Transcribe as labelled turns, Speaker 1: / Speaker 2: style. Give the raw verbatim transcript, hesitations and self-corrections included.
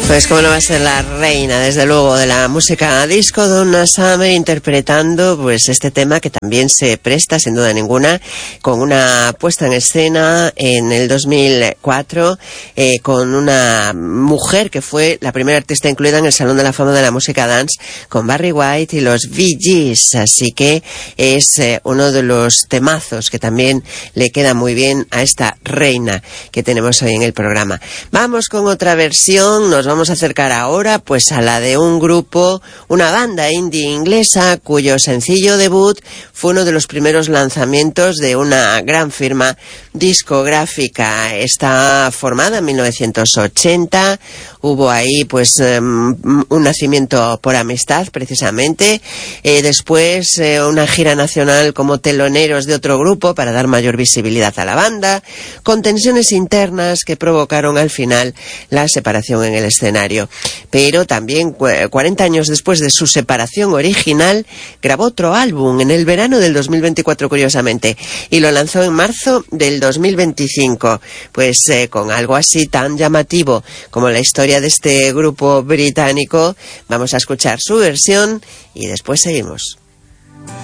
Speaker 1: Pues cómo no va a ser la reina, desde luego, de la música disco, Donna Summer, interpretando pues este tema que también se presta, sin duda ninguna, con una puesta en escena en el dos mil cuatro, eh, con una mujer que fue la primera artista incluida en el Salón de la Fama de la Música Dance, con Barry White y los Bee Gees, así que es eh, uno de los temazos que también le queda muy bien a esta reina que tenemos hoy en el programa. Vamos con otra versión, nos vamos Vamos a acercar ahora pues a la de un grupo, una banda indie inglesa cuyo sencillo debut fue uno de los primeros lanzamientos de una gran firma discográfica. Está formada en mil novecientos ochenta, hubo ahí pues um, un nacimiento por amistad precisamente, eh, después eh, una gira nacional como teloneros de otro grupo para dar mayor visibilidad a la banda, con tensiones internas que provocaron al final la separación en el escenario. Pero también cuarenta años después de su separación original grabó otro álbum en el verano del dos mil veinticuatro, curiosamente, y lo lanzó en marzo del dos mil veinticinco, pues eh, con algo así tan llamativo como la historia de este grupo británico. Vamos a escuchar su versión y después seguimos.